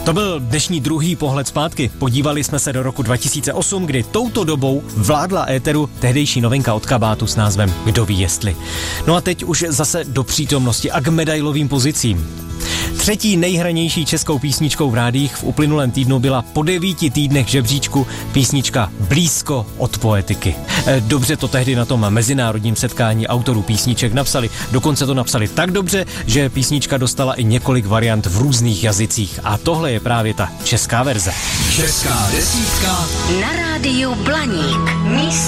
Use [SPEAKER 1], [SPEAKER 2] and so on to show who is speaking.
[SPEAKER 1] To byl dnešní druhý pohled zpátky. Podívali jsme se do roku 2008, kdy touto dobou vládla éteru tehdejší novinka od Kabátu s názvem Kdo ví jestli. No a teď už zase do přítomnosti a k medailovým pozicím. Třetí nejhranější českou písničkou v rádiích v uplynulém týdnu byla po 9 týdnech žebříčku písnička Blízko od Poetiky. Dobře to tehdy na tom mezinárodním setkání autorů písniček napsali. Dokonce to napsali tak dobře, že písnička dostala i několik variant v různých jazycích. A tohle je právě ta česká verze.
[SPEAKER 2] Česká desítka
[SPEAKER 3] na rádiu Blaník. Místo